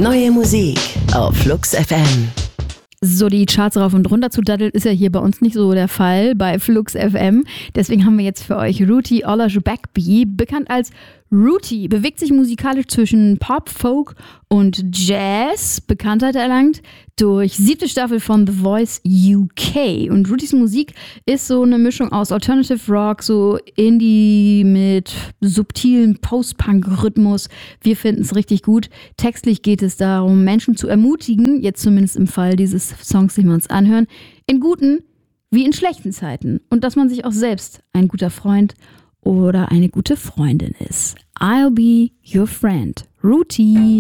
Neue Musik auf Flux FM. So, die Charts rauf und runter zu daddeln ist ja hier bei uns nicht so der Fall bei Flux FM. Deswegen haben wir jetzt für euch Ruti Olajuwon, bekannt als Ruti, bewegt sich musikalisch zwischen Pop, Folk und Jazz. Bekanntheit erlangt durch 7. Staffel von The Voice UK. Und Rutis Musik ist so eine Mischung aus Alternative Rock, so Indie mit subtilem Post-Punk-Rhythmus. Wir finden es richtig gut. Textlich geht es darum, Menschen zu ermutigen, jetzt zumindest im Fall dieses Songs, den wir uns anhören, in guten wie in schlechten Zeiten. Und dass man sich auch selbst ein guter Freund oder eine gute Freundin ist. I'll be your friend. Ruti.